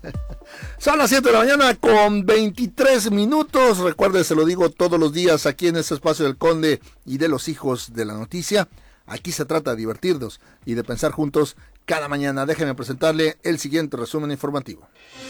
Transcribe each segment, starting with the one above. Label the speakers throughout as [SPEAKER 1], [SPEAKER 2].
[SPEAKER 1] Son las 7 de la mañana con 23 minutos. Recuerde, se lo digo todos los días aquí en este espacio del Conde y de los hijos de la noticia. Aquí se trata de divertirnos y de pensar juntos cada mañana. Déjenme presentarle el siguiente resumen informativo.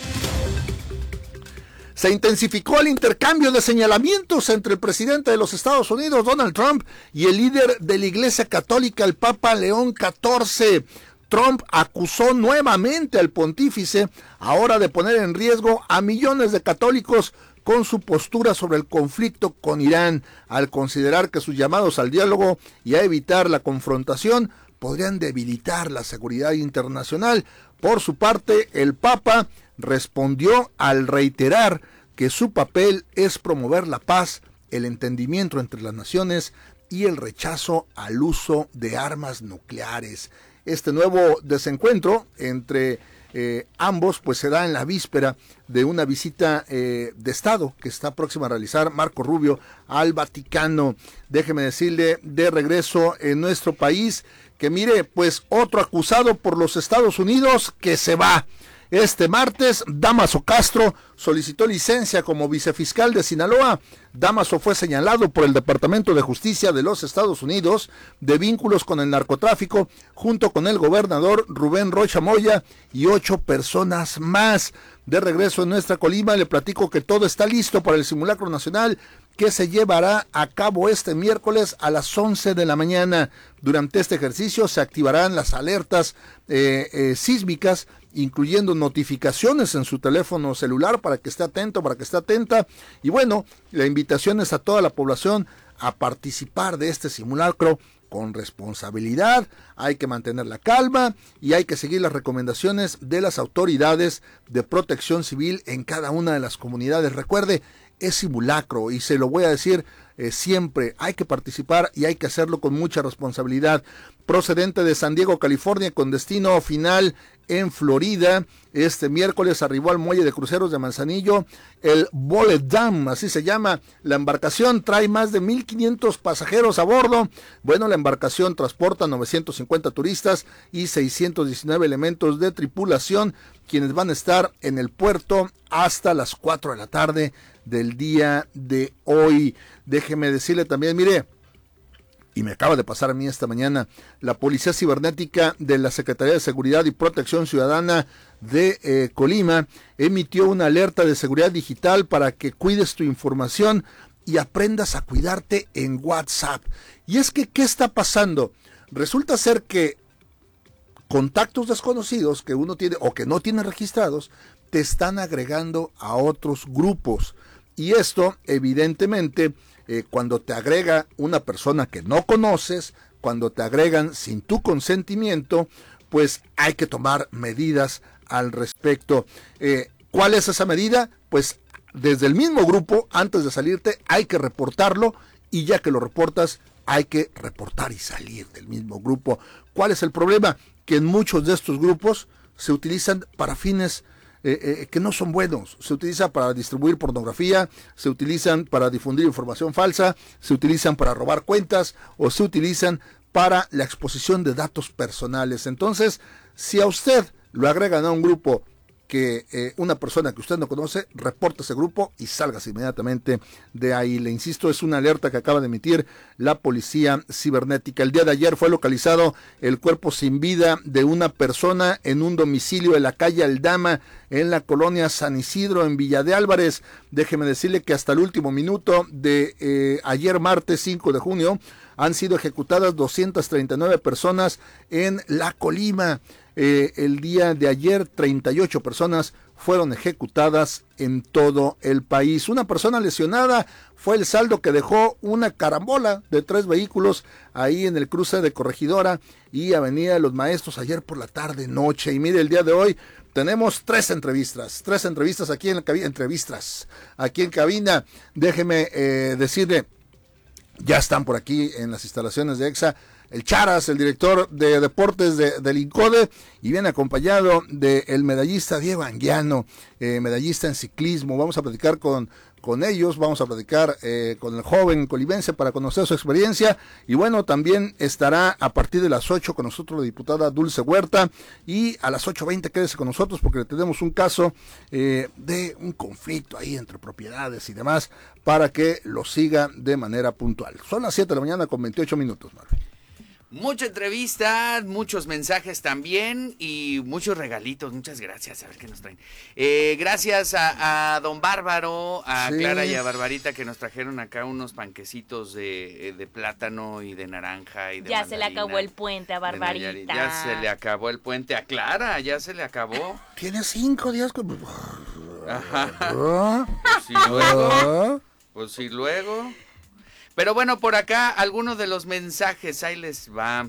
[SPEAKER 1] Se intensificó el intercambio de señalamientos entre el presidente de los Estados Unidos, Donald Trump, y el líder de la Iglesia Católica, el Papa León XIV. Trump acusó nuevamente al pontífice ahora de poner en riesgo a millones de católicos con su postura sobre el conflicto con Irán, al considerar que sus llamados al diálogo y a evitar la confrontación podrían debilitar la seguridad internacional. Por su parte, el Papa respondió al reiterar que su papel es promover la paz, el entendimiento entre las naciones y el rechazo al uso de armas nucleares. Este nuevo desencuentro entre ambos pues se da en la víspera de una visita de Estado que está próxima a realizar Marco Rubio al Vaticano. Déjeme decirle, de regreso en nuestro país, que mire, pues otro acusado por los Estados Unidos que se va. Este martes, Dámaso Castro solicitó licencia como vicefiscal de Sinaloa. Dámaso fue señalado por el Departamento de Justicia de los Estados Unidos de vínculos con el narcotráfico, junto con el gobernador Rubén Rocha Moya y 8 personas más. De regreso en nuestra Colima, le platico que todo está listo para el simulacro nacional que se llevará a cabo este miércoles a las 11 de la mañana. Durante este ejercicio se activarán las alertas sísmicas, incluyendo notificaciones en su teléfono celular para que esté atento, para que esté atenta. Y bueno, la invitación es a toda la población a participar de este simulacro con responsabilidad. Hay que mantener la calma y hay que seguir las recomendaciones de las autoridades de protección civil en cada una de las comunidades. Recuerde, es simulacro y se lo voy a decir siempre, hay que participar y hay que hacerlo con mucha responsabilidad. Procedente de San Diego, California, con destino final en Florida, este miércoles arribó al muelle de cruceros de Manzanillo el Bullet Dam, así se llama la embarcación. Trae más de 1,500 pasajeros a bordo. Bueno, la embarcación transporta 950 turistas y 619 elementos de tripulación, quienes van a estar en el puerto hasta las 4 de la tarde del día de hoy. Déjeme decirle también, mire, y me acaba de pasar a mí esta mañana, la Policía Cibernética de la Secretaría de Seguridad y Protección Ciudadana de Colima emitió una alerta de seguridad digital para que cuides tu información y aprendas a cuidarte en WhatsApp. Y es que, ¿qué está pasando? Resulta ser que contactos desconocidos que uno tiene o que no tiene registrados te están agregando a otros grupos. Y esto, evidentemente, cuando te agrega una persona que no conoces, cuando te agregan sin tu consentimiento, pues hay que tomar medidas al respecto. ¿Cuál es esa medida? Pues desde el mismo grupo, antes de salirte, hay que reportarlo, y ya que lo reportas, hay que reportar y salir del mismo grupo. ¿Cuál es el problema? Que en muchos de estos grupos se utilizan para fines que no son buenos. Se utiliza para distribuir pornografía, se utilizan para difundir información falsa, se utilizan para robar cuentas o se utilizan para la exposición de datos personales. Entonces, si a usted lo agregan a un grupo que una persona que usted no conoce, reporte ese grupo y sálgase inmediatamente de ahí. Le insisto, es una alerta que acaba de emitir la Policía Cibernética. El día de ayer fue localizado el cuerpo sin vida de una persona en un domicilio de la calle Aldama, en la colonia San Isidro, en Villa de Álvarez. Déjeme decirle que hasta el último minuto de ayer martes 5 de junio han sido ejecutadas 239 personas en la Colima. El día de ayer 38 personas fueron ejecutadas en todo el país. Una persona lesionada fue el saldo que dejó una carambola de 3 vehículos ahí en el cruce de Corregidora y Avenida de los Maestros ayer por la tarde noche. Y mire, el día de hoy tenemos tres entrevistas aquí en la cabina, aquí en cabina. Déjeme decirle, ya están por aquí en las instalaciones de EXA el Charas, el director de deportes del INCODE, y viene acompañado del medallista Diego Anguiano, medallista en ciclismo. Vamos a platicar con con ellos, vamos a platicar con el joven colimense para conocer su experiencia. Y bueno, también estará a partir de las 8 con nosotros la diputada Dulce Huerta, y a las 8:20 quédese con nosotros porque tenemos un caso de un conflicto ahí entre propiedades y demás, para que lo siga de manera puntual. Son las 7 de la mañana con 28 minutos, Marvin.
[SPEAKER 2] Mucha entrevista, muchos mensajes también y muchos regalitos. Muchas gracias. A ver qué nos traen. Gracias a don Bárbaro, a sí, Clara y a Barbarita, que nos trajeron acá unos panquecitos de plátano y de naranja y de
[SPEAKER 3] ya
[SPEAKER 2] mandarina.
[SPEAKER 3] Se le acabó el puente a Barbarita.
[SPEAKER 2] Ya se le acabó el puente a Clara, ya se le acabó.
[SPEAKER 1] Tiene 5 días con...
[SPEAKER 2] Ajá. Pues sí, luego. Pero bueno, por acá algunos de los mensajes, ahí les va.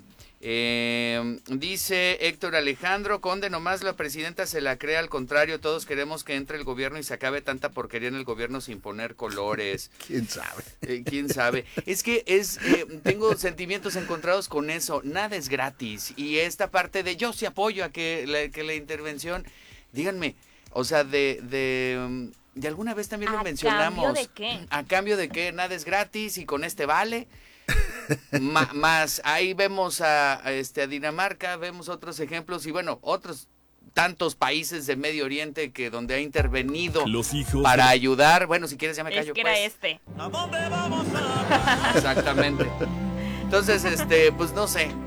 [SPEAKER 2] Dice Héctor Alejandro, Conde, nomás la presidenta se la cree, al contrario, todos queremos que entre el gobierno y se acabe tanta porquería en el gobierno sin poner colores.
[SPEAKER 1] ¿Quién sabe?
[SPEAKER 2] ¿Quién sabe? Es que tengo sentimientos encontrados con eso, nada es gratis. Y esta parte de yo sí apoyo a que la intervención, díganme, o sea, de alguna vez también lo mencionamos.
[SPEAKER 3] ¿A cambio de qué?
[SPEAKER 2] ¿A cambio de qué? Nada es gratis y con vale. Más ahí vemos a Dinamarca, vemos otros ejemplos y bueno, otros tantos países de Medio Oriente que donde ha intervenido para ayudar. Bueno, si quieres ya me callo.
[SPEAKER 3] Es que era
[SPEAKER 2] ¿A dónde vamos a...? Exactamente. Entonces, pues no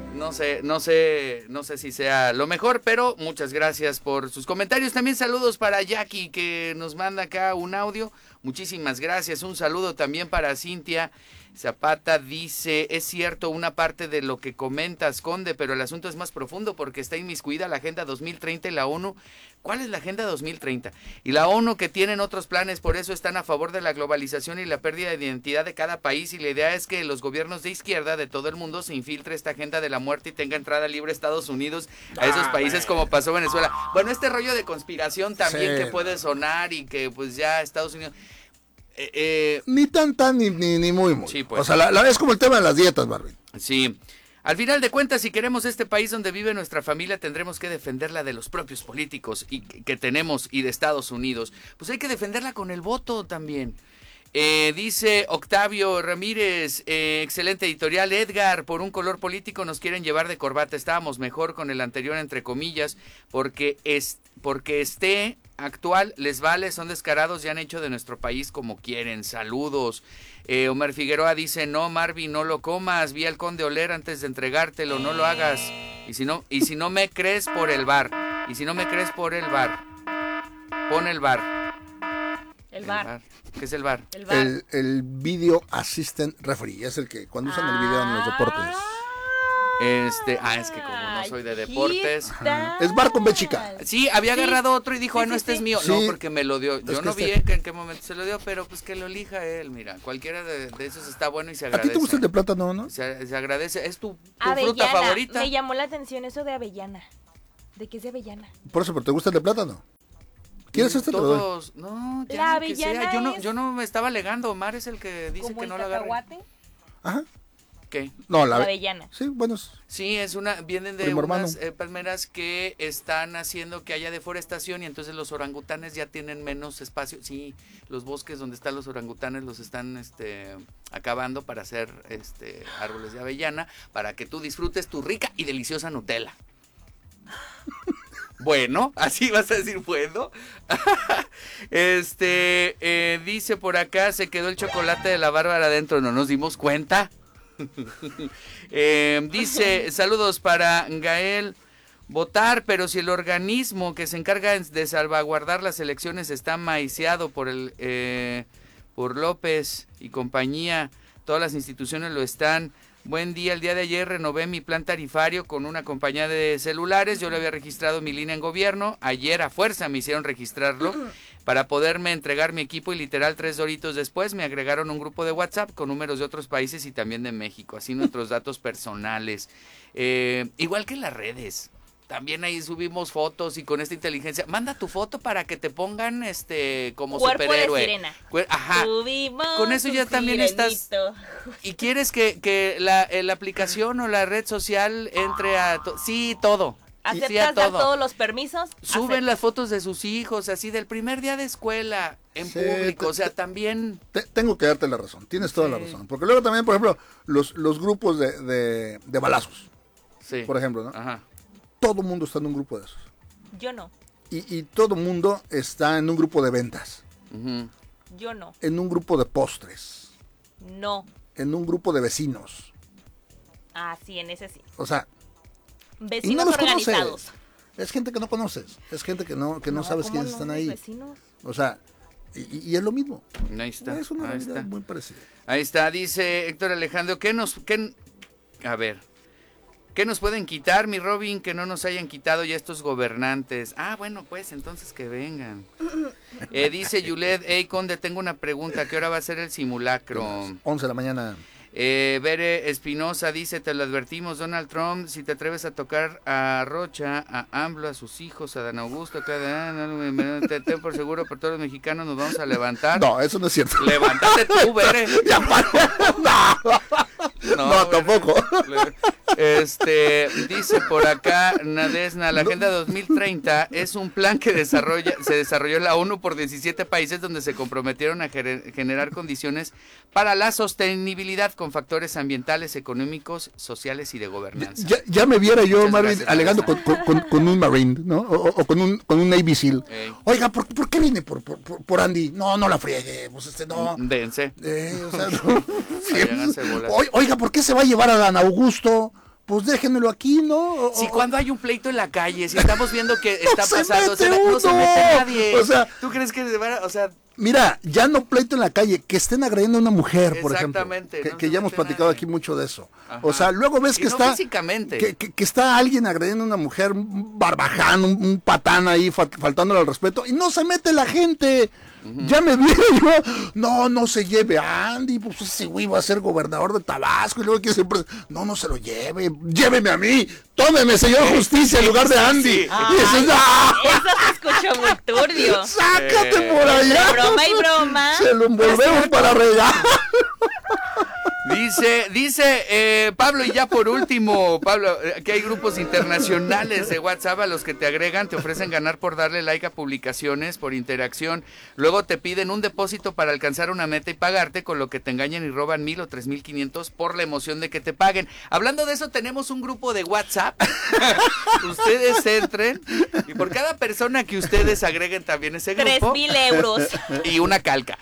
[SPEAKER 2] sé si sea lo mejor, pero muchas gracias por sus comentarios. También saludos para Jackie, que nos manda acá un audio. Muchísimas gracias. Un saludo también para Cintia Zapata. Dice, es cierto una parte de lo que comentas, Conde, pero el asunto es más profundo porque está inmiscuida la Agenda 2030 y la ONU. ¿Cuál es la Agenda 2030? Y la ONU, que tienen otros planes, por eso están a favor de la globalización y la pérdida de identidad de cada país, y la idea es que los gobiernos de izquierda de todo el mundo se infiltre esta agenda de la muerte y tenga entrada libre a Estados Unidos, a esos países como pasó Venezuela. Bueno, este rollo de conspiración también que puede sonar y que pues ya Estados Unidos...
[SPEAKER 1] ni tan ni muy.
[SPEAKER 2] Sí, pues.
[SPEAKER 1] O sea, es como el tema de las dietas, Marvin.
[SPEAKER 2] Sí. Al final de cuentas, si queremos este país donde vive nuestra familia, tendremos que defenderla de los propios políticos que tenemos y de Estados Unidos. Pues hay que defenderla con el voto también. Dice Octavio Ramírez, excelente editorial. Edgar, por un color político nos quieren llevar de corbata. Estábamos mejor con el anterior, entre comillas, porque actual les vale, son descarados y han hecho de nuestro país como quieren. Saludos. Omar Figueroa dice, no, Marvin, no lo comas, vi al Conde oler antes de entregártelo, no lo hagas. Y si no me crees, por el bar. Y si no me crees, por el bar. Pon el bar.
[SPEAKER 3] El bar.
[SPEAKER 2] ¿Qué es el bar?
[SPEAKER 1] El Video Assistant Referee, es el que cuando usan el video en los deportes.
[SPEAKER 2] Es que como no soy de deportes.
[SPEAKER 1] Es bar con B chica.
[SPEAKER 2] Sí, había agarrado otro y dijo, este es mío.
[SPEAKER 1] Sí.
[SPEAKER 2] No, porque me lo dio. Yo no vi en qué momento se lo dio, pero pues que lo elija él, mira. Cualquiera de esos está bueno y se agradece.
[SPEAKER 1] ¿A ti te gusta el de plátano, no?
[SPEAKER 2] Se agradece. ¿Es tu
[SPEAKER 3] avellana,
[SPEAKER 2] fruta favorita?
[SPEAKER 3] Me llamó la atención eso de avellana. ¿De qué es de avellana?
[SPEAKER 1] Por eso, ¿pero te gusta el de plátano? ¿Quieres
[SPEAKER 2] todos? No, ya
[SPEAKER 3] la avellana
[SPEAKER 2] sea. Yo no me estaba alegando. Omar es el que dice que no la agarre.
[SPEAKER 1] Ajá.
[SPEAKER 2] ¿Qué?
[SPEAKER 1] No, la
[SPEAKER 3] avellana.
[SPEAKER 1] Sí, bueno.
[SPEAKER 2] Sí, vienen de unas palmeras que están haciendo que haya deforestación y entonces los orangutanes ya tienen menos espacio. Sí, los bosques donde están los orangutanes los están acabando para hacer árboles de avellana para que tú disfrutes tu rica y deliciosa Nutella. Bueno, así vas a decir, bueno. Dice por acá, se quedó el chocolate de la Bárbara adentro, ¿no nos dimos cuenta? Dice, saludos para Gael. Votar, pero si el organismo que se encarga de salvaguardar las elecciones está maiciado por López y compañía, todas las instituciones lo están. Buen día, el día de ayer renové mi plan tarifario con una compañía de celulares, yo le había registrado mi línea en gobierno, ayer a fuerza me hicieron registrarlo para poderme entregar mi equipo y literal 3 doritos después me agregaron un grupo de WhatsApp con números de otros países y también de México, así nuestros datos personales, igual que en las redes. También ahí subimos fotos y con esta inteligencia, manda tu foto para que te pongan como
[SPEAKER 3] cuerpo
[SPEAKER 2] superhéroe.
[SPEAKER 3] De sirena.
[SPEAKER 2] Ajá.
[SPEAKER 3] Subimos
[SPEAKER 2] con eso ya también estás. Y quieres que la aplicación o la red social entre a sí, todo.
[SPEAKER 3] ¿Aceptas dar todos los permisos?
[SPEAKER 2] Suben las fotos de sus hijos, así del primer día de escuela, en público, o sea, también...
[SPEAKER 1] Tengo que darte la razón, tienes toda la razón. Porque luego también, por ejemplo, los grupos de balazos, por ejemplo, ¿no?
[SPEAKER 2] Ajá.
[SPEAKER 1] Todo el mundo está en un grupo de esos.
[SPEAKER 3] Yo no.
[SPEAKER 1] Y todo el mundo está en un grupo de ventas.
[SPEAKER 2] Uh-huh.
[SPEAKER 3] Yo no.
[SPEAKER 1] En un grupo de postres.
[SPEAKER 3] No.
[SPEAKER 1] En un grupo de vecinos.
[SPEAKER 3] Ah, sí, en ese sí.
[SPEAKER 1] O sea...
[SPEAKER 3] Vecinos
[SPEAKER 1] y no los
[SPEAKER 3] organizados.
[SPEAKER 1] Conoces. Es gente que no conoces. Es gente que no sabes quiénes están ahí.
[SPEAKER 3] Vecinos?
[SPEAKER 1] O sea, y es lo mismo.
[SPEAKER 2] Ahí está.
[SPEAKER 1] Es una realidad muy parecida.
[SPEAKER 2] Ahí está, dice Héctor Alejandro, ¿qué nos pueden quitar, mi Robin, que no nos hayan quitado ya estos gobernantes? Ah, bueno, pues entonces que vengan. Dice Yulet, hey Conde, tengo una pregunta, ¿a qué hora va a ser el simulacro?
[SPEAKER 1] 11 de la mañana.
[SPEAKER 2] Bere Espinosa dice, te lo advertimos, Donald Trump, si te atreves a tocar a Rocha, a AMLO, a sus hijos, a Dan Augusto, ten por seguro, por todos los mexicanos nos vamos a levantar.
[SPEAKER 1] No, eso no es cierto.
[SPEAKER 2] Levántate tú, Bere.
[SPEAKER 1] No, tampoco.
[SPEAKER 2] Dice por acá Nadesna, la Agenda 2030 es un plan que se desarrolló en la ONU por 17 países donde se comprometieron a generar condiciones para la sostenibilidad con factores ambientales, económicos, sociales y de gobernanza.
[SPEAKER 1] Ya me viera yo, Marvin, alegando con un Marine, ¿no? O con un Navy SEAL. Oiga, ¿por qué viene por Andy? No la friegue, pues no.
[SPEAKER 2] Dense.
[SPEAKER 1] O sea, no.
[SPEAKER 2] Sí.
[SPEAKER 1] Oiga, ¿por qué se va a llevar a Dan Augusto? Pues déjenmelo aquí, ¿no?
[SPEAKER 2] Si cuando hay un pleito en la calle, si estamos viendo que está
[SPEAKER 1] no
[SPEAKER 2] pasando, no se mete nadie. O sea, ¿tú crees que se va,
[SPEAKER 1] mira, ya no pleito en la calle, que estén agrediendo a una mujer, por ejemplo.
[SPEAKER 2] Exactamente.
[SPEAKER 1] Que ya hemos platicado aquí mucho de eso. Ajá. O sea, luego ves que está...
[SPEAKER 2] físicamente.
[SPEAKER 1] Que está alguien agrediendo a una mujer, un barbaján, un patán ahí, faltándole al respeto, y no se mete la gente. Ya me vi yo, no se lleve a Andy, pues ese güey va a ser gobernador de Tabasco, y luego quiere ser no se lo lleve, lléveme a mí, tómeme, señor Justicia, en lugar de Andy.
[SPEAKER 3] Ay,
[SPEAKER 1] y dices,
[SPEAKER 3] eso se escuchó muy turbio.
[SPEAKER 1] Sácate por allá.
[SPEAKER 3] Broma y broma.
[SPEAKER 1] Se lo envolvemos para regar.
[SPEAKER 2] Dice Pablo, y ya por último, Pablo, que hay grupos internacionales de WhatsApp a los que te agregan, te ofrecen ganar por darle like a publicaciones, por interacción, luego te piden un depósito para alcanzar una meta y pagarte, con lo que te engañan y roban 1,000 o 3,500 por la emoción de que te paguen. Hablando de eso, tenemos un grupo de WhatsApp, ustedes entren, y por cada persona que ustedes agreguen también ese grupo,
[SPEAKER 3] 3,000 euros.
[SPEAKER 2] Y una calca.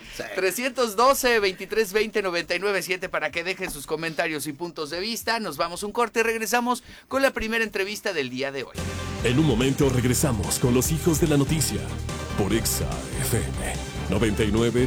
[SPEAKER 2] 312-2320-997 para que dejen sus comentarios y puntos de vista. Nos vamos un corte y regresamos con la primera entrevista del día de hoy.
[SPEAKER 4] En un momento regresamos con los hijos de la noticia por Exa FM 99.7.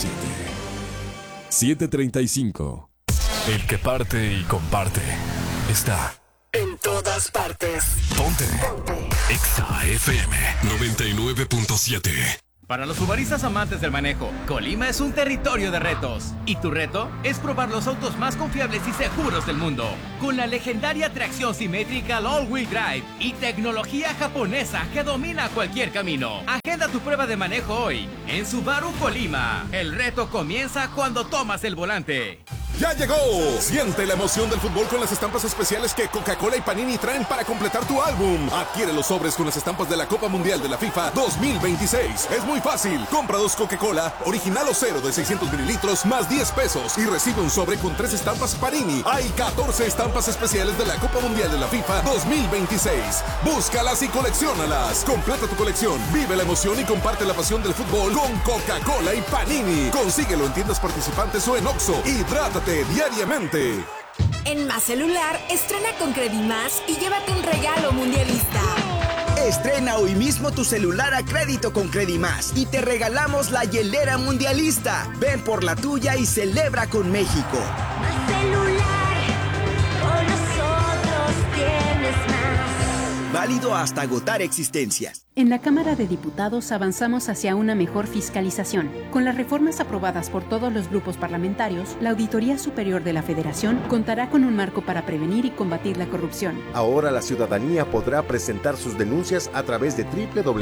[SPEAKER 4] 7:35. El que parte y comparte está en todas partes. Ponte. Exa FM 99.7.
[SPEAKER 5] Para los uberistas amantes del manejo, Colima es un territorio de retos. Y tu reto es probar los autos más confiables y seguros del mundo. Con la legendaria tracción simétrica All-Wheel Drive y tecnología japonesa que domina cualquier camino. Agenda tu prueba de manejo hoy en Subaru Colima. El reto comienza cuando tomas el volante.
[SPEAKER 6] ¡Ya llegó! Siente la emoción del fútbol con las estampas especiales que Coca-Cola y Panini traen para completar tu álbum. Adquiere los sobres con las estampas de la Copa Mundial de la FIFA 2026. Es muy fácil. Compra 2 Coca-Cola, original o cero de 600 mililitros, más 10 pesos. Y recibe un sobre con 3 estampas Panini. Hay 14 estampas especiales de la Copa Mundial de la FIFA 2026. Búscalas y colecciónalas. Completa tu colección, vive la emoción y comparte la pasión del fútbol con Coca-Cola y Panini. Consíguelo en tiendas participantes o en Oxxo. Hidrátate diariamente.
[SPEAKER 7] En Más Celular, estrena con Credimás y llévate un regalo mundialista.
[SPEAKER 8] Estrena hoy mismo tu celular a crédito con Credimás y te regalamos la hielera mundialista. Ven por la tuya y celebra con México.
[SPEAKER 9] Más Celular, con nosotros tienes más.
[SPEAKER 8] Válido hasta agotar existencias.
[SPEAKER 10] En la Cámara de Diputados avanzamos hacia una mejor fiscalización. Con las reformas aprobadas por todos los grupos parlamentarios, la Auditoría Superior de la Federación contará con un marco para prevenir y combatir la corrupción.
[SPEAKER 11] Ahora la ciudadanía podrá presentar sus denuncias a través de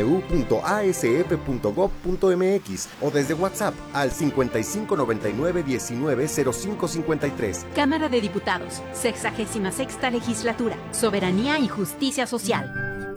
[SPEAKER 11] www.asf.gov.mx o desde WhatsApp al 5599190553.
[SPEAKER 10] Cámara de Diputados, 66ª Legislatura, Soberanía y Justicia Social.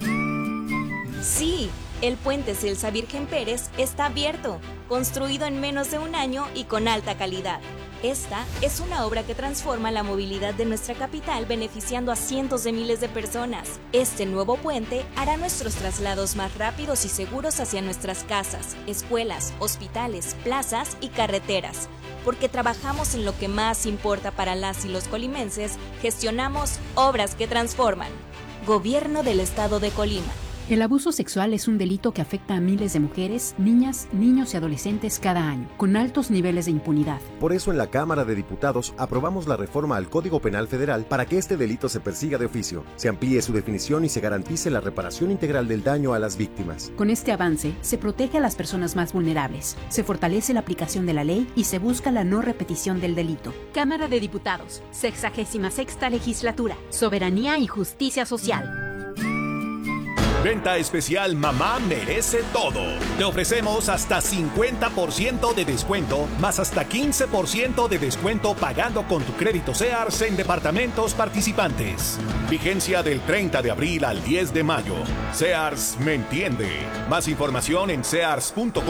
[SPEAKER 12] Sí, el puente Celsa Virgen Pérez está abierto, construido en menos de un año y con alta calidad. Esta es una obra que transforma la movilidad de nuestra capital, beneficiando a cientos de miles de personas. Este nuevo puente hará nuestros traslados más rápidos y seguros hacia nuestras casas, escuelas, hospitales, plazas y carreteras. Porque trabajamos en lo que más importa para las y los colimenses, gestionamos obras que transforman. Gobierno del Estado de Colima.
[SPEAKER 10] El abuso sexual es un delito que afecta a miles de mujeres, niñas, niños y adolescentes cada año, con altos niveles de impunidad.
[SPEAKER 11] Por eso en la Cámara de Diputados aprobamos la reforma al Código Penal Federal para que este delito se persiga de oficio, se amplíe su definición y se garantice la reparación integral del daño a las víctimas.
[SPEAKER 10] Con este avance, se protege a las personas más vulnerables, se fortalece la aplicación de la ley y se busca la no repetición del delito. Cámara de Diputados, 66ª Legislatura, Soberanía y Justicia Social.
[SPEAKER 13] Venta especial Mamá Merece Todo. Te ofrecemos hasta 50% de descuento, más hasta 15% de descuento pagando con tu crédito Sears en departamentos participantes. Vigencia del 30 de abril al 10 de mayo. Sears me entiende. Más información en sears.com.mx.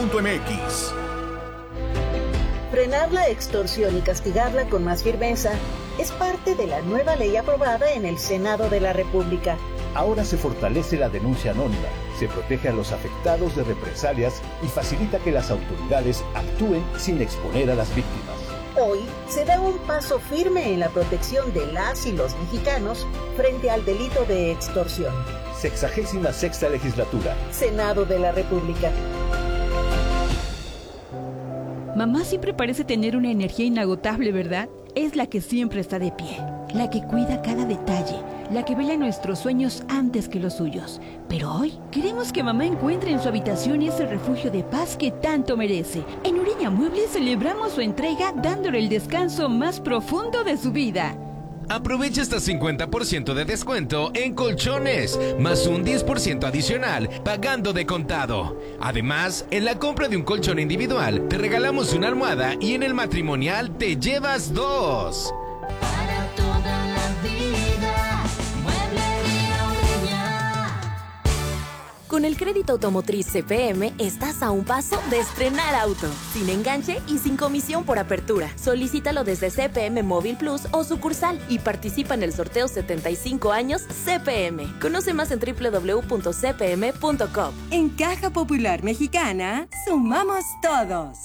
[SPEAKER 14] Frenar la extorsión y castigarla con más firmeza es parte de la nueva ley aprobada en el Senado de la República.
[SPEAKER 15] Ahora se fortalece la denuncia anónima, se protege a los afectados de represalias y facilita que las autoridades actúen sin exponer a las víctimas.
[SPEAKER 14] Hoy se da un paso firme en la protección de las y los mexicanos frente al delito de extorsión.
[SPEAKER 15] 66ª Legislatura.
[SPEAKER 14] Senado de la República.
[SPEAKER 16] Mamá siempre parece tener una energía inagotable, ¿verdad? Es la que siempre está de pie, la que cuida cada detalle, la que vela nuestros sueños antes que los suyos. Pero hoy queremos que mamá encuentre en su habitación ese refugio de paz que tanto merece. En Ureña Muebles celebramos su entrega dándole el descanso más profundo de su vida.
[SPEAKER 17] Aprovecha hasta 50% de descuento en colchones, más un 10% adicional pagando de contado. Además, en la compra de un colchón individual, te regalamos una almohada y en el matrimonial te llevas 2.
[SPEAKER 9] Para toda la vida, Mueblería Ureña.
[SPEAKER 18] Con el crédito automotriz CPM estás a un paso de estrenar auto, sin enganche y sin comisión por apertura. Solicítalo desde CPM Móvil Plus o sucursal y participa en el sorteo 75 años CPM. Conoce más en www.cpm.com.
[SPEAKER 19] En Caja Popular Mexicana, sumamos todos.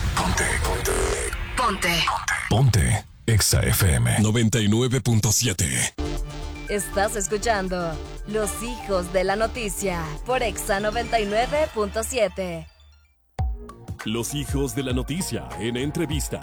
[SPEAKER 4] Ponte. Exa FM 99.7.
[SPEAKER 18] Estás escuchando Los Hijos de la Noticia por Exa 99.7.
[SPEAKER 4] Los hijos de la noticia en entrevista.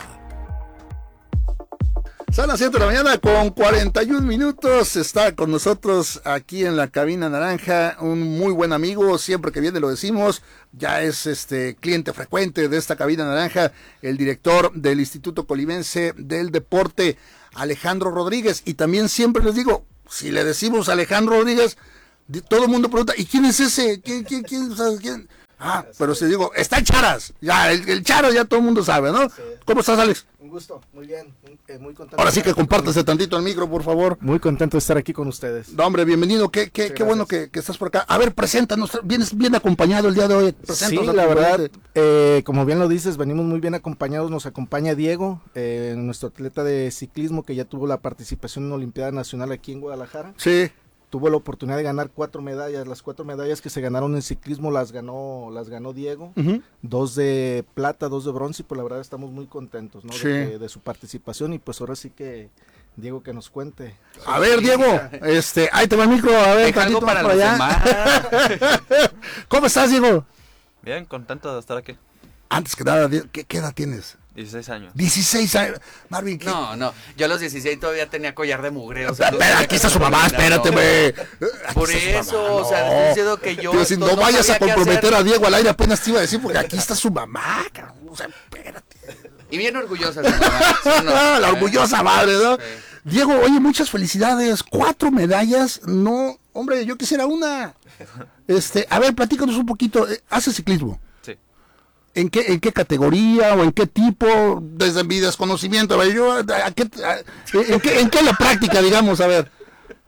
[SPEAKER 1] Son las 7 de la mañana con 41 minutos. Está con nosotros aquí en la cabina naranja un muy buen amigo, siempre que viene lo decimos, ya es cliente frecuente de esta cabina naranja, el director del Instituto Colimense del Deporte, Alejandro Rodríguez. Y también siempre les digo, si le decimos Alejandro Rodríguez, todo el mundo pregunta, ¿y quién es ese? ¿Quién? Ah, pero si digo, está el Charas, ya, el Charas ya todo el mundo sabe, ¿no? Sí. ¿Cómo estás, Alex?
[SPEAKER 20] Un gusto, muy bien, muy contento.
[SPEAKER 1] Ahora sí que compártase tantito el micro, por favor.
[SPEAKER 20] Muy contento de estar aquí con ustedes.
[SPEAKER 1] No, hombre, bienvenido, qué bueno que estás por acá. A ver, preséntanos, vienes bien acompañado el día de hoy.
[SPEAKER 20] Sí, la verdad, como bien lo dices, venimos muy bien acompañados, nos acompaña Diego, nuestro atleta de ciclismo que ya tuvo la participación en la Olimpiada Nacional aquí en Guadalajara.
[SPEAKER 1] Sí.
[SPEAKER 20] Tuvo la oportunidad de ganar 4 medallas, las 4 medallas que se ganaron en ciclismo las ganó Diego, 2 de plata, 2 de bronce, y pues la verdad estamos muy contentos, ¿no?
[SPEAKER 1] Sí.
[SPEAKER 20] de su participación, y pues ahora sí que Diego que nos cuente.
[SPEAKER 1] A ver, Diego, ahí te va el micro, a ver,
[SPEAKER 21] algo para los demás.
[SPEAKER 1] ¿Cómo estás, Diego?
[SPEAKER 21] Bien, contento de estar aquí.
[SPEAKER 1] Antes que nada, ¿qué edad tienes?
[SPEAKER 21] 16 años.
[SPEAKER 1] 16 años. Marvin, ¿qué?
[SPEAKER 2] No, yo a los 16 todavía tenía collar de mugreo.
[SPEAKER 1] Espera, aquí está su mamá, espérate, güey.
[SPEAKER 2] Por eso, o sea, estoy diciendo que yo...
[SPEAKER 1] Pero si no vayas a comprometer a Diego al aire, apenas te iba a decir, porque aquí está su mamá, cabrón. O sea, espérate.
[SPEAKER 2] Y bien orgullosa su mamá. ¿Sí, no?
[SPEAKER 1] La orgullosa madre, ¿no? Sí. Diego, oye, muchas felicidades. 4 medallas, no, hombre, yo quisiera una. A ver, platícanos un poquito. ¿Haces ciclismo? ¿En qué categoría o en qué tipo? Desde mi desconocimiento, ¿en qué la práctica, digamos? A ver.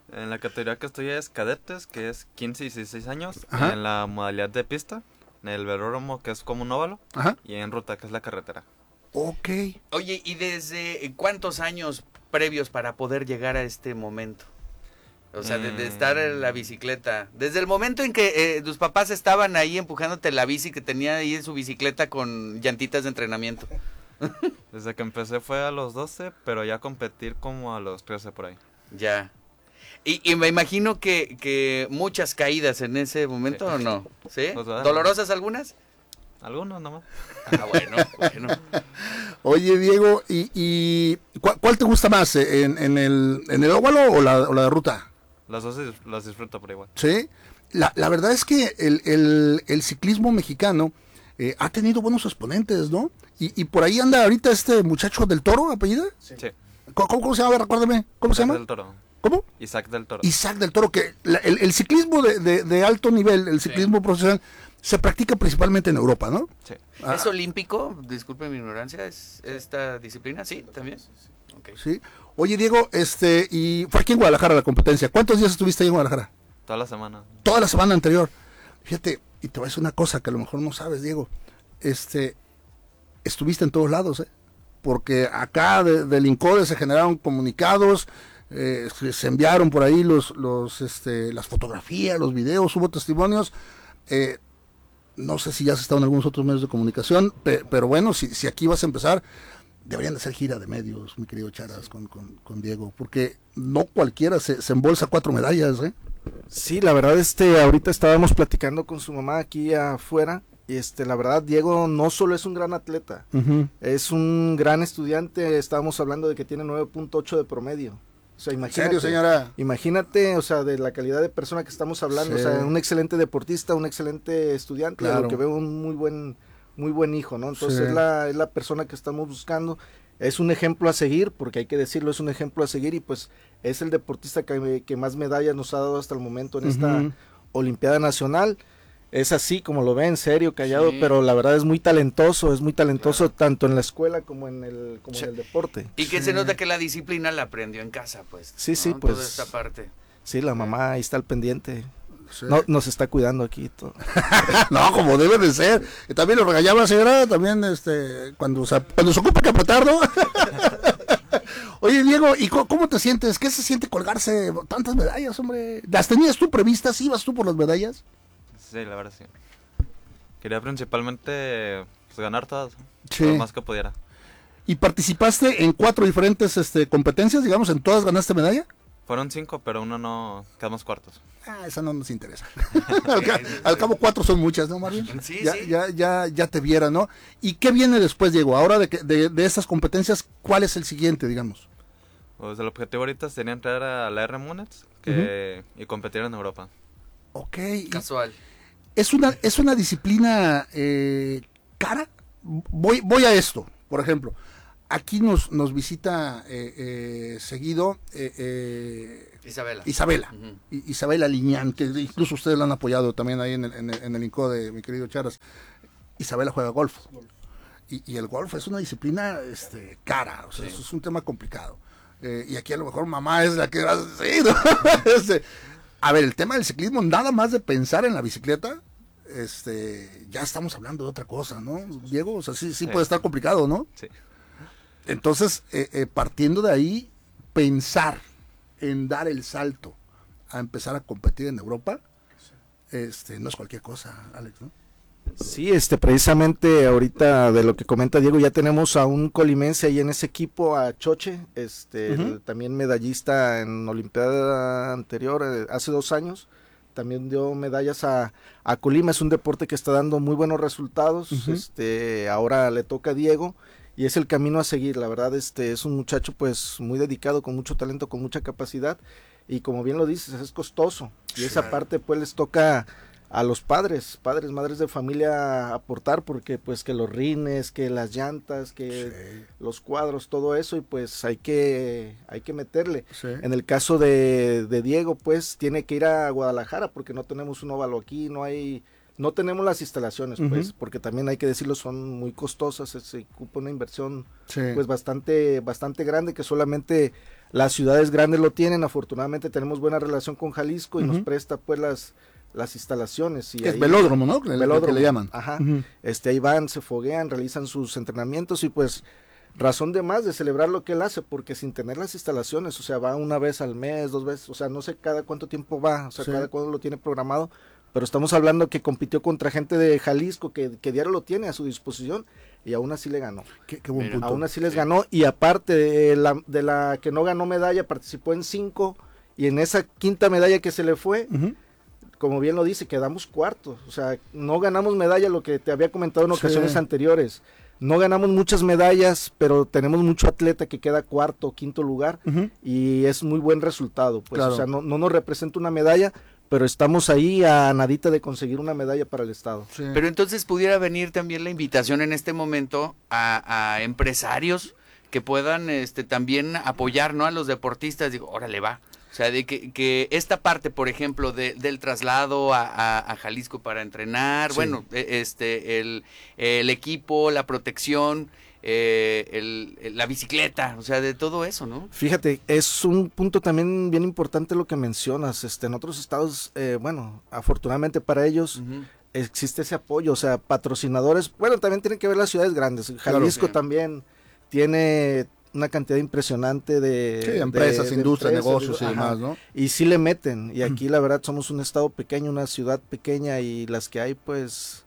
[SPEAKER 21] En la categoría que estoy es cadetes, que es 15 y 16 años.
[SPEAKER 1] Ajá.
[SPEAKER 21] En la modalidad de pista, en el velódromo, que es como un óvalo.
[SPEAKER 1] Ajá.
[SPEAKER 21] Y en ruta, que es la carretera.
[SPEAKER 1] Ok.
[SPEAKER 2] Oye, ¿y desde cuántos años previos para poder llegar a este momento? O sea, de estar en la bicicleta. Desde el momento en que tus papás estaban ahí empujándote la bici que tenía ahí en su bicicleta con llantitas de entrenamiento.
[SPEAKER 21] Desde que empecé fue a los 12, pero ya competir como a los 13 por ahí.
[SPEAKER 2] Ya. Y me imagino que muchas caídas en ese momento, ¿o no? ¿Sí?
[SPEAKER 21] Pues, ¿verdad?
[SPEAKER 2] ¿Dolorosas algunas?
[SPEAKER 21] Algunos nomás.
[SPEAKER 2] Ah, bueno.
[SPEAKER 1] Oye, Diego, ¿y cuál te gusta más? ¿En el óvalo o la de ruta?
[SPEAKER 21] Las dos las disfruto por igual.
[SPEAKER 1] Sí. La verdad es que el ciclismo mexicano ha tenido buenos exponentes, ¿no? Y por ahí anda ahorita este muchacho del Toro, ¿apellida?
[SPEAKER 21] Sí.
[SPEAKER 1] ¿Cómo se llama? A ver, recuérdame. ¿Cómo se llama?
[SPEAKER 21] Del Toro.
[SPEAKER 1] ¿Cómo?
[SPEAKER 21] Isaac del Toro.
[SPEAKER 1] Isaac del Toro, que el ciclismo de alto nivel, el ciclismo profesional, se practica principalmente en Europa, ¿no?
[SPEAKER 21] Sí.
[SPEAKER 2] ¿Es olímpico? Disculpe mi ignorancia, ¿es esta disciplina? Sí, también. Okay.
[SPEAKER 1] Sí. Oye, Diego, y fue aquí en Guadalajara la competencia. ¿Cuántos días estuviste ahí en Guadalajara?
[SPEAKER 21] Toda la semana.
[SPEAKER 1] Toda la semana anterior. Fíjate, y te voy a decir una cosa que a lo mejor no sabes, Diego. Estuviste en todos lados, ¿eh? Porque acá del INCODE se generaron comunicados, se enviaron por ahí las fotografías, los videos, hubo testimonios. No sé si ya has estado en algunos otros medios de comunicación, pero bueno, si aquí vas a empezar, deberían de hacer gira de medios, mi querido Charas, con Diego, porque no cualquiera se embolsa 4 medallas, ¿eh?
[SPEAKER 20] Sí, la verdad, ahorita estábamos platicando con su mamá aquí afuera, y la verdad, Diego no solo es un gran atleta, es un gran estudiante. Estábamos hablando de que tiene 9.8 de promedio. O sea, imagínate,
[SPEAKER 1] ¿en serio, señora?
[SPEAKER 20] Imagínate, o sea, de la calidad de persona que estamos hablando. Sí. O sea, un excelente deportista, un excelente estudiante, claro. Lo que veo, un muy buen hijo, ¿no? Entonces, sí. es la persona que estamos buscando. Es un ejemplo a seguir, porque hay que decirlo, es un ejemplo a seguir, y pues es el deportista que más medallas nos ha dado hasta el momento en esta Olimpiada Nacional. Es así como lo ve, en serio, callado, sí. Pero la verdad es muy talentoso, claro. Tanto en la escuela como en el deporte.
[SPEAKER 2] Y que se nota que la disciplina la aprendió en casa, pues.
[SPEAKER 20] Sí,
[SPEAKER 2] ¿no?
[SPEAKER 20] sí, pues.
[SPEAKER 2] Toda esta parte.
[SPEAKER 20] Sí, la mamá ahí está al pendiente. Sí. No, nos está cuidando aquí todo.
[SPEAKER 1] No, como debe de ser. También lo regañaba la señora, también cuando se ocupa que apretar, ¿no? Oye, Diego, ¿y cómo te sientes? ¿Qué se siente colgarse tantas medallas, hombre? ¿Las tenías tú previstas? ¿Ibas tú por las medallas?
[SPEAKER 21] Sí, la verdad sí. Quería principalmente ganar todas,
[SPEAKER 1] sí.
[SPEAKER 21] Lo más que pudiera.
[SPEAKER 1] ¿Y participaste en 4 diferentes competencias, digamos, en todas ganaste medalla?
[SPEAKER 21] Fueron 5, pero uno no, quedamos cuartos.
[SPEAKER 1] Esa no nos interesa. al cabo 4 son muchas, ¿no, Marvin?
[SPEAKER 2] Sí,
[SPEAKER 1] ya,
[SPEAKER 2] sí.
[SPEAKER 1] Ya te viera, ¿no? ¿Y qué viene después, Diego? Ahora de estas competencias, ¿cuál es el siguiente, digamos?
[SPEAKER 21] Pues el objetivo ahorita sería entrar a la R Munets y competir en Europa.
[SPEAKER 1] Ok.
[SPEAKER 2] Casual.
[SPEAKER 1] ¿Es una disciplina cara? Voy a esto, por ejemplo. Aquí nos visita seguido
[SPEAKER 2] Isabela.
[SPEAKER 1] Isabela Liñán, que incluso ustedes la han apoyado también ahí en el INCODE, mi querido Charas. Isabela juega golf. Y el golf es una disciplina cara, o sea, sí. Eso es un tema complicado. Y aquí a lo mejor mamá es la que va a decir, ¿no? A ver, el tema del ciclismo, nada más de pensar en la bicicleta, ya estamos hablando de otra cosa, ¿no, Diego? O sea, sí puede estar complicado, ¿no?
[SPEAKER 21] Sí.
[SPEAKER 1] Entonces, partiendo de ahí, pensar en dar el salto a empezar a competir en Europa, no es cualquier cosa, Alex, ¿no?
[SPEAKER 20] Sí, precisamente ahorita de lo que comenta Diego, ya tenemos a un colimense ahí en ese equipo, a Choche, también medallista en Olimpiada anterior, hace 2 años, también dio medallas a Colima. Es un deporte que está dando muy buenos resultados. Ahora le toca a Diego y es el camino a seguir. La verdad, es un muchacho pues muy dedicado, con mucho talento, con mucha capacidad, y como bien lo dices, es costoso, y esa parte pues les toca a los padres, madres de familia aportar, porque pues que los rines, que las llantas, que los cuadros, todo eso, y pues hay que meterle. En el caso de Diego, pues tiene que ir a Guadalajara, porque no tenemos un óvalo aquí, no hay No tenemos las instalaciones, pues, porque también hay que decirlo, son muy costosas, se ocupa una inversión pues bastante grande, que solamente las ciudades grandes lo tienen. Afortunadamente tenemos buena relación con Jalisco y nos presta pues las instalaciones. Y
[SPEAKER 1] que es velódromo, ¿no?
[SPEAKER 20] Velódromo,
[SPEAKER 1] que le llaman.
[SPEAKER 20] Ajá. Ahí van, se foguean, realizan sus entrenamientos y pues razón de más de celebrar lo que él hace, porque sin tener las instalaciones, o sea, va una vez al mes, 2 veces, o sea, no sé cada cuánto tiempo va, o sea, cada cuándo lo tiene programado, pero estamos hablando que compitió contra gente de Jalisco que diario lo tiene a su disposición y aún así le ganó.
[SPEAKER 1] Qué buen punto.
[SPEAKER 20] Aún así les ganó, y aparte de la que no ganó medalla, participó en 5, y en esa quinta medalla que se le fue, como bien lo dice, quedamos cuartos, o sea, no ganamos medalla, lo que te había comentado en ocasiones anteriores. No ganamos muchas medallas, pero tenemos mucho atleta que queda cuarto o quinto lugar, y es muy buen resultado, pues, o sea, no nos representa una medalla, pero estamos ahí a nadita de conseguir una medalla para el estado.
[SPEAKER 2] Pero entonces pudiera venir también la invitación en este momento a empresarios que puedan también apoyar, ¿no?, a los deportistas. Digo, órale, va. O sea, de que esta parte, por ejemplo, del traslado a Jalisco para entrenar, bueno, el equipo, la protección, la bicicleta, o sea, de todo eso, ¿no?
[SPEAKER 20] Fíjate, es un punto también bien importante lo que mencionas. En otros estados, bueno, afortunadamente para ellos existe ese apoyo, o sea, patrocinadores. Bueno, también tienen que ver las ciudades grandes. Jalisco también tiene una cantidad impresionante de
[SPEAKER 1] empresas, industria, negocios y
[SPEAKER 20] ajá,
[SPEAKER 1] demás, ¿no?
[SPEAKER 20] Y sí le meten, y aquí la verdad somos un estado pequeño, una ciudad pequeña, y las que hay pues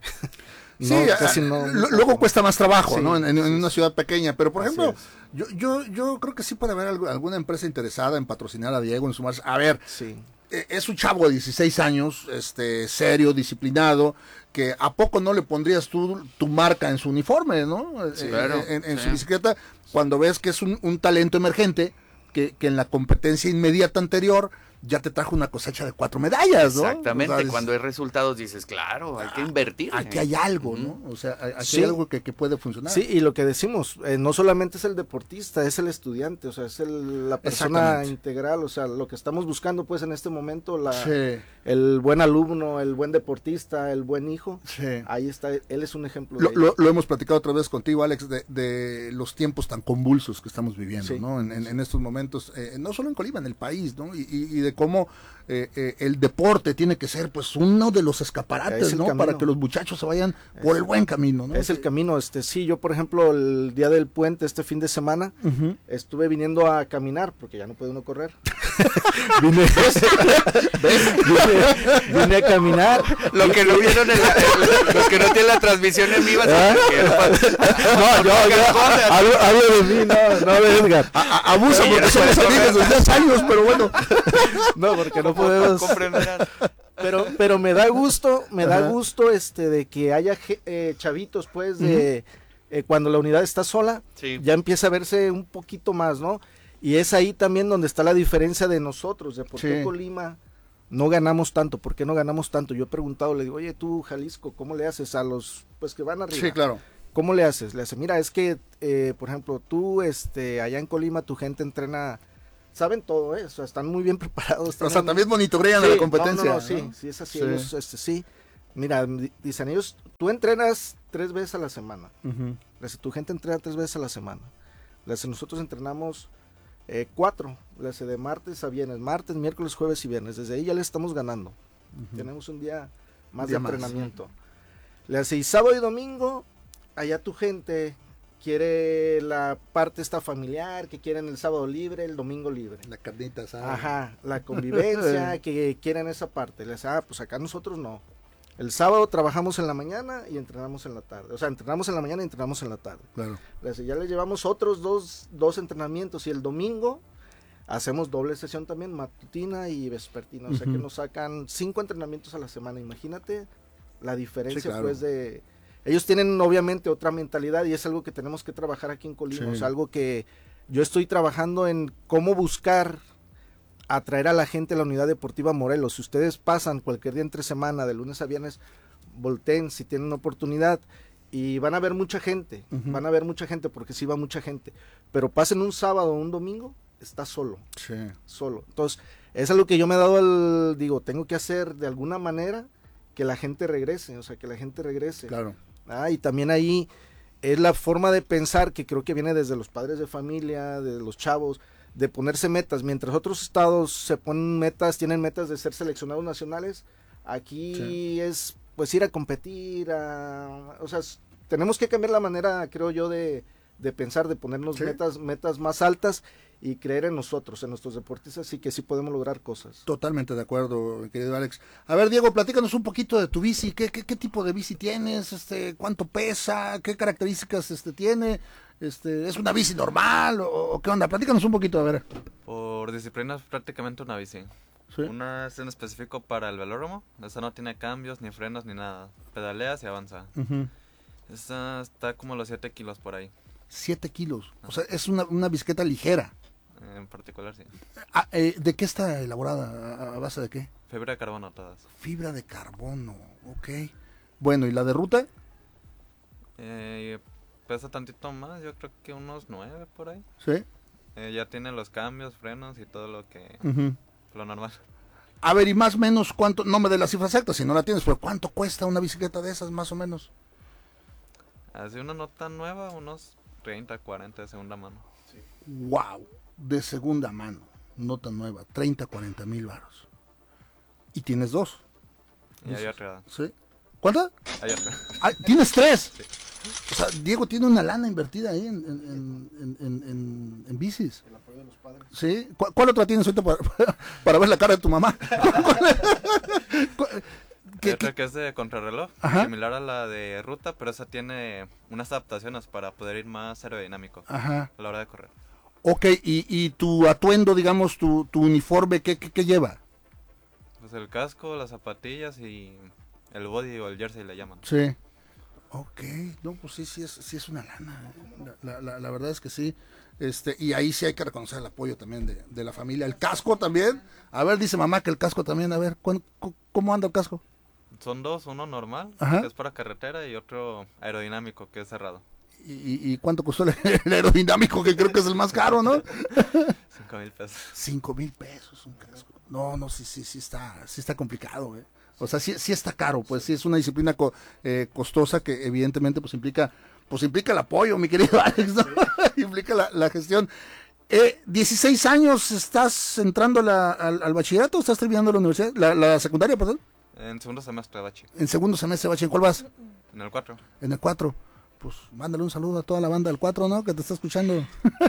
[SPEAKER 1] casi no, luego cuesta más trabajo, ¿no? En una ciudad pequeña, pero por ejemplo, yo creo que sí puede haber alguna empresa interesada en patrocinar a Diego, en sumarse. A ver, es un chavo de 16 años, serio, disciplinado, que ¿a poco no le pondrías tú tu marca en su uniforme, ¿no?
[SPEAKER 2] Claro,
[SPEAKER 1] en su bicicleta, cuando ves que es un talento emergente, que en la competencia inmediata anterior ya te trajo una cosecha de 4 medallas, ¿no?
[SPEAKER 2] Exactamente,
[SPEAKER 1] O sea,
[SPEAKER 2] cuando hay resultados dices, claro, hay que invertir.
[SPEAKER 1] Aquí hay algo, ¿no? O sea, aquí hay algo que puede funcionar.
[SPEAKER 20] Sí, y lo que decimos, no solamente es el deportista, es el estudiante, o sea, es la persona integral, o sea, lo que estamos buscando pues en este momento, el buen alumno, el buen deportista, el buen hijo, ahí está, él es un ejemplo de ello.
[SPEAKER 1] Lo hemos platicado otra vez contigo, Alex, de los tiempos tan convulsos que estamos viviendo, ¿no? En estos momentos, no solo en Colima, en el país, ¿no? Y de cómo el deporte tiene que ser pues uno de los escaparates, ¿no? Camino. Para que los muchachos se vayan por el buen camino, ¿no?
[SPEAKER 20] Es el camino, sí, yo por ejemplo el día del puente, este fin de semana, estuve viniendo a caminar, porque ya no puede uno correr. Vine a caminar.
[SPEAKER 2] Lo que no vieron los que no tienen la transmisión en vivo.
[SPEAKER 20] Hablo de mí, no de Edgar.
[SPEAKER 1] Abusa porque somos amigos desde hace años, pero bueno.
[SPEAKER 20] No, porque no podemos comprender. Pero me da gusto, de que haya chavitos, pues, de cuando la unidad está sola, ya empieza a verse un poquito más, ¿no? Y es ahí también donde está la diferencia de nosotros, de por qué Colima no ganamos tanto, por qué no ganamos tanto. Yo he preguntado, le digo, oye, tú, Jalisco, ¿cómo le haces a los, pues, que van arriba?
[SPEAKER 1] Sí, claro.
[SPEAKER 20] ¿Cómo le haces? Le hace, mira, es que, por ejemplo, tú, allá en Colima, tu gente entrena, saben todo, o sea, están muy bien preparados.
[SPEAKER 1] O sea, también monitorean la competencia.
[SPEAKER 20] No, sí es así, ellos, sí. Mira, dicen ellos, tú entrenas 3 veces a la semana. Tu gente entrena 3 veces a la semana. Nosotros entrenamos 4, de martes a viernes, martes, miércoles, jueves y viernes. Desde ahí ya le estamos ganando. Tenemos un día más de entrenamiento. Y sábado y domingo, allá tu gente quiere la parte esta familiar, que quieren el sábado libre, el domingo libre.
[SPEAKER 1] La carnita, ¿sabes?
[SPEAKER 20] Ajá, la convivencia, que quieren esa parte. Les pues acá nosotros no. El sábado trabajamos en la mañana y entrenamos en la tarde. O sea, entrenamos en la mañana y entrenamos en la tarde.
[SPEAKER 1] Claro.
[SPEAKER 20] Ya les llevamos otros dos entrenamientos, y el domingo hacemos doble sesión también, matutina y vespertina. O sea que nos sacan 5 entrenamientos a la semana. Imagínate la diferencia, pues, de... Ellos tienen obviamente otra mentalidad, y es algo que tenemos que trabajar aquí en Colima. Es algo que yo estoy trabajando en cómo buscar atraer a la gente a la Unidad Deportiva Morelos. Si ustedes pasan cualquier día entre semana, de lunes a viernes, volteen si tienen oportunidad, y van a ver mucha gente, porque sí va mucha gente, pero pasen un sábado o un domingo, está solo, solo. Entonces, es algo que yo me he dado tengo que hacer de alguna manera, la gente regrese,
[SPEAKER 1] Claro.
[SPEAKER 20] Y también ahí es la forma de pensar que creo que viene desde los padres de familia, de los chavos, de ponerse metas. Mientras otros estados se ponen metas, tienen metas de ser seleccionados nacionales, aquí es pues ir a competir, o sea, tenemos que cambiar la manera, creo yo, de pensar, de ponernos metas más altas y creer en nosotros, en nuestros deportistas, y que sí podemos lograr cosas.
[SPEAKER 1] Totalmente de acuerdo, mi querido Alex. A ver, Diego, platícanos un poquito de tu bici. ¿Qué tipo de bici tienes? ¿Cuánto pesa? ¿Qué características tiene? ¿Es una bici normal o qué onda? Platícanos un poquito, a ver.
[SPEAKER 21] Por disciplinas, prácticamente una bici.
[SPEAKER 1] ¿Sí?
[SPEAKER 21] Una es en específico para el velódromo. Esa no tiene cambios, ni frenos, ni nada. Pedaleas y avanza. Esa está como los 7 kilos por ahí.
[SPEAKER 1] 7 kilos. O sea, es una bicicleta ligera.
[SPEAKER 21] En particular, sí.
[SPEAKER 1] ¿De qué está elaborada? ¿A base de qué?
[SPEAKER 21] Fibra de carbono todas.
[SPEAKER 1] Fibra de carbono, ok. Bueno, ¿y la de ruta?
[SPEAKER 21] Pesa tantito más, yo creo que unos 9 por ahí.
[SPEAKER 1] ¿Sí?
[SPEAKER 21] Ya tiene los cambios, frenos y todo lo que... lo normal.
[SPEAKER 1] A ver, y más o menos cuánto, no me dé la cifra exacta si no la tienes, pero ¿cuánto cuesta una bicicleta de esas más o menos?
[SPEAKER 21] Así una nota nueva, unos 30, 40 de segunda mano.
[SPEAKER 1] Sí. Wow, de segunda mano, nota nueva, 30, 40 mil varos. Y tienes 2.
[SPEAKER 21] Y hay otra.
[SPEAKER 1] ¿Sí? ¿Cuánta?
[SPEAKER 21] Hay otra.
[SPEAKER 1] ¿Tienes 3?
[SPEAKER 21] Sí.
[SPEAKER 1] O sea, Diego tiene una lana invertida ahí en bicis.
[SPEAKER 20] El apoyo de los padres.
[SPEAKER 1] ¿Sí? ¿Cuál otra tienes ahorita para ver la cara de tu mamá?
[SPEAKER 21] Hay otra que es de contrarreloj, similar a la de ruta, pero esa tiene unas adaptaciones para poder ir más aerodinámico a la hora de correr.
[SPEAKER 1] Ok, y tu atuendo, digamos, tu uniforme, ¿qué lleva?
[SPEAKER 21] Pues el casco, las zapatillas y el body o el jersey le llaman.
[SPEAKER 1] Sí. Ok, no, pues sí es una lana. La verdad es que sí. Y ahí sí hay que reconocer el apoyo también de la familia. El casco también. A ver, dice mamá que el casco también. A ver, ¿cómo anda el casco?
[SPEAKER 21] Son dos, uno normal, que es para carretera, y otro aerodinámico, que es cerrado.
[SPEAKER 1] ¿Y cuánto costó el aerodinámico, que creo que es el más caro, no?
[SPEAKER 21] 5,000 pesos.
[SPEAKER 1] 5,000 pesos un casco. No, sí está complicado, O sea, sí está caro, pues sí es una disciplina costosa que evidentemente pues implica el apoyo, mi querido Alex, ¿no? Implica la gestión. 16 años, ¿estás entrando al bachillerato o estás terminando la universidad? La secundaria, perdón.
[SPEAKER 21] En segundo semestre de bachi.
[SPEAKER 1] En segundo semestre de bachi, ¿en cuál vas?
[SPEAKER 21] En el 4.
[SPEAKER 1] En el 4. Pues mándale un saludo a toda la banda del 4, ¿no? Que te está escuchando.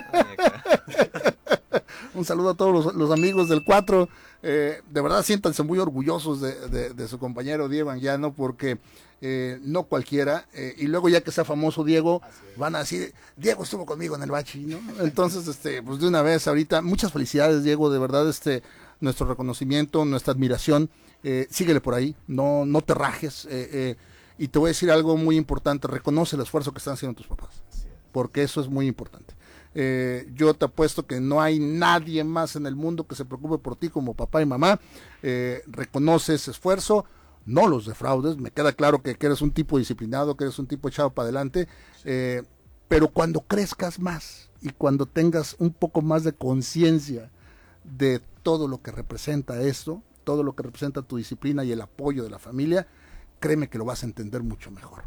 [SPEAKER 1] Un saludo a todos los amigos del 4. De verdad, siéntanse muy orgullosos de su compañero Diego Anguiano, porque no cualquiera, y luego ya que sea famoso Diego, van a decir, Diego estuvo conmigo en el bachi, ¿no? Entonces, pues de una vez ahorita, muchas felicidades, Diego, de verdad, nuestro reconocimiento, nuestra admiración. Síguele por ahí, no te rajes, y te voy a decir algo muy importante: reconoce el esfuerzo que están haciendo tus papás, porque eso es muy importante. Yo te apuesto que no hay nadie más en el mundo que se preocupe por ti como papá y mamá. Reconoce ese esfuerzo, no los defraudes. Me queda claro que eres un tipo disciplinado, que eres un tipo echado para adelante, pero cuando crezcas más y cuando tengas un poco más de conciencia de todo lo que representa esto, todo lo que representa tu disciplina y el apoyo de la familia, créeme que lo vas a entender mucho mejor.